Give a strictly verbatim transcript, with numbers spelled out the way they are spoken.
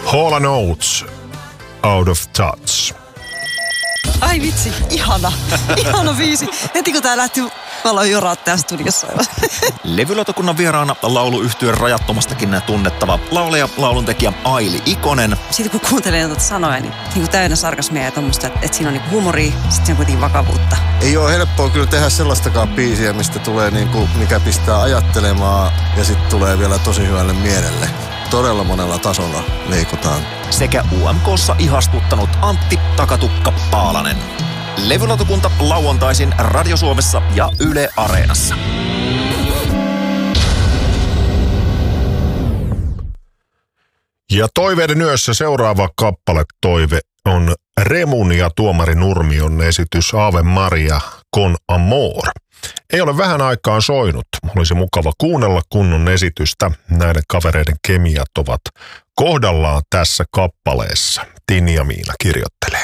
Hall and Oates, Out of Touch. Ai vitsi, ihana. Ihana biisi. Heti kun tää lähti, me ollaan joraat tää studiossa. Levylautakunnan vieraana lauluyhtyön Rajattomastakin tunnettava laulaja, lauluntekijä Aili Ikonen. Sitten kun kuuntelee noita sanoja, niin, niin kuin täynnä sarkasmia ja tommoista, että, että siinä on niin humoria, sitten siinä on kuitenkin vakavuutta. Ei ole helppoa kyllä tehdä sellaistakaan biisiä, mistä tulee niin kuin, mikä pistää ajattelemaan ja sitten tulee vielä tosi hyvälle mielelle. Todella monella tasolla liikutaan. Sekä U M K:ssa ihastuttanut Antti Takatukka Paalanen. Levylautakunta lauantaisin Radio Suomessa ja Yle Areenassa. Ja toiveiden yössä seuraava kappale toive on Remun ja Tuomari Nurmion esitys Ave Maria con Amor. Ei ole vähän aikaan soinut. Olisi mukava kuunnella kunnon esitystä. Näiden kavereiden kemiat ovat kohdallaan tässä kappaleessa. Tini ja Miina kirjoittelee.